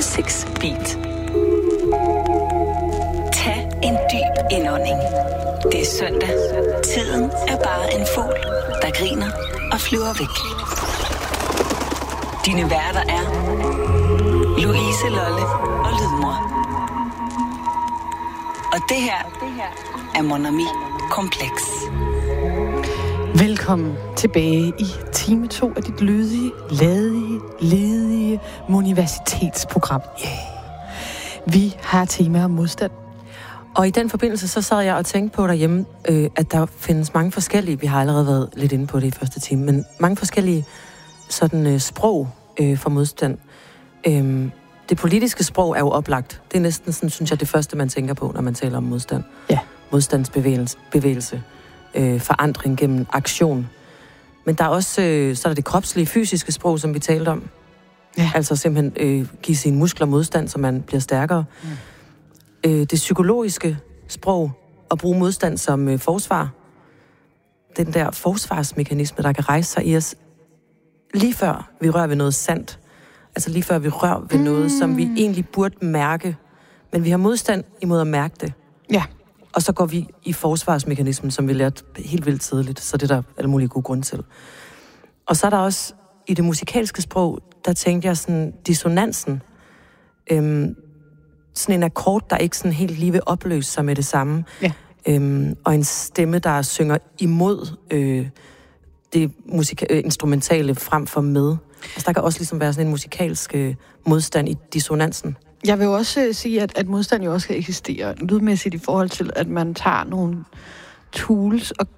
Six Beat. Tag en dyb indånding. Det er søndag. Tiden er bare en fugl, der griner og flyver væk. Dine værter er Louise Lolle og Lydmor. Og det her er Mon Ami Kompleks. Velkommen tilbage i time 2 af dit lydige, ledige universitetsprogram. Yeah. Vi har tema om modstand. Og i den forbindelse, så sad jeg og tænkte på derhjemme, at der findes mange forskellige, vi har allerede været lidt inde på det i første time, men mange forskellige sådan sprog for modstand. Det politiske sprog er jo oplagt. Det er næsten sådan, synes jeg, det første, man tænker på, når man taler om modstand. Ja. Modstandsbevægelse. Forandring gennem aktion. Men der er også så er der det kropslige, fysiske sprog, som vi talte om. Ja. Altså simpelthen give sine muskler modstand, så man bliver stærkere. Det psykologiske sprog, at bruge modstand som forsvar. Den der forsvarsmekanisme, der kan rejse sig i os, lige før vi rører ved noget sandt. Altså lige før vi rører ved noget, som vi egentlig burde mærke. Men vi har modstand imod at mærke det. Ja. Og så går vi i forsvarsmekanismen, som vi lærte helt vildt tidligt, så det er der alle mulige gode grunde til. Og så er der også, i det musikalske sprog, der tænkte jeg sådan, dissonansen. Sådan en akkord, der ikke sådan helt lige vil opløse sig med det samme. Ja. Og en stemme, der synger imod det instrumentale frem for med. Altså der kan også ligesom være sådan en musikalsk modstand i dissonansen. Jeg vil jo også sige, at modstand jo også kan eksistere lydmæssigt i forhold til, at man tager nogle tools og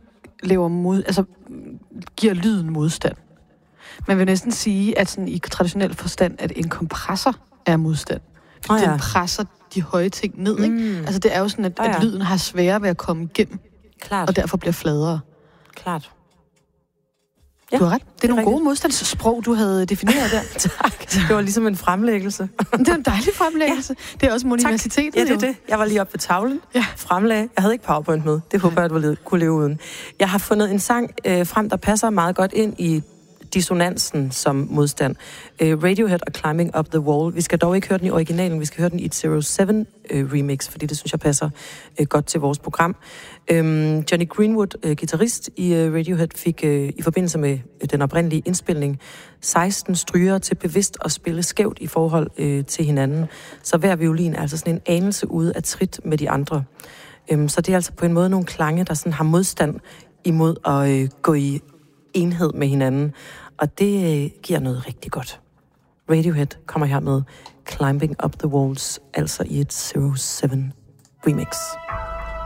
giver lyden modstand. Man vil næsten sige, at sådan i traditionel forstand, at en kompressor er modstand. Den presser de høje ting ned, ikke? Altså det er jo sådan, at lyden har sværere ved at komme igennem. Klart. Og derfor bliver fladere. Klart. Ja, du har ret. Det er nogle gode modstandssprog, du havde defineret der. Tak. Det var ligesom en fremlæggelse. Det er en dejlig fremlæggelse. Ja. Det er også universitetet. Ja, det er det. Jeg var lige oppe ved tavlen. Ja. Fremlagde. Jeg havde ikke PowerPoint med. Det håber jeg, at du kunne leve uden. Jeg har fundet en sang frem, der passer meget godt ind i dissonansen som modstand. Radiohead og Climbing Up the Wall. Vi skal dog ikke høre den i originalen, vi skal høre den i et 07 remix, fordi det synes jeg passer godt til vores program. Jonny Greenwood, guitarist i Radiohead, fik i forbindelse med den oprindelige indspilning 16 strygere til bevidst at spille skævt i forhold til hinanden. Så hver violin er altså sådan en anelse ude af trit med de andre. Så det er altså på en måde nogle klange, der sådan har modstand imod at gå i enhed med hinanden. Og det giver noget rigtig godt. Radiohead kommer her med Climbing Up the Walls, altså i et 07 remix.